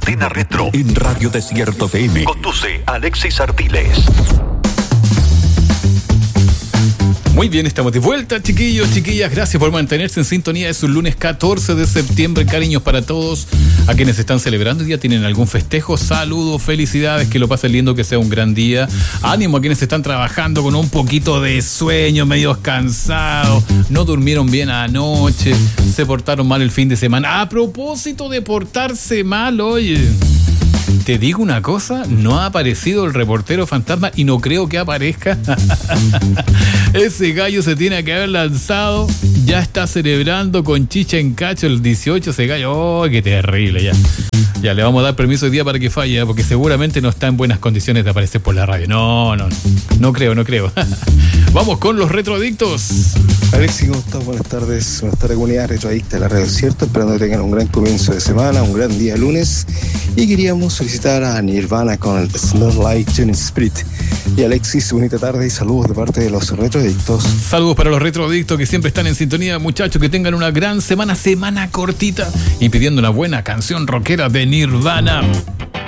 Escena Retro en Radio Desierto FM. conduce Alexis Artiles. Muy bien, estamos de vuelta, chiquillos, chiquillas. Gracias por mantenerse en sintonía. Es un lunes 14 de septiembre. Cariños para todos a quienes están celebrando. ¿Ya tienen algún festejo? Saludos, felicidades, que lo pasen lindo, que sea un gran día. Ánimo a quienes están trabajando con un poquito de sueño, medio cansados. No durmieron bien anoche, se portaron mal el fin de semana. A propósito de portarse mal, oye, te digo una cosa, no ha aparecido el reportero fantasma y no creo que aparezca. Ese gallo se tiene que haber lanzado. Ya está celebrando con chicha en cacho el 18 ese gallo. ¡Oh, qué terrible! Ya le vamos a dar permiso hoy día para que falle, porque seguramente no está en buenas condiciones de aparecer por la radio. No creo. Vamos con los retroadictos. Alexis, ¿cómo estás? Buenas tardes, comunidad retroadicta de la Radio Desierto. Esperando que tengan un gran comienzo de semana, un gran día lunes. Y queríamos solicitar a Nirvana con el Smell Like Teen Spirit. Y Alexis, bonita tarde y saludos de parte de los retroadictos. Saludos para los retroadictos que siempre están en sintonía, muchachos, que tengan una gran semana cortita, y pidiendo una buena canción rockera de Nirvana.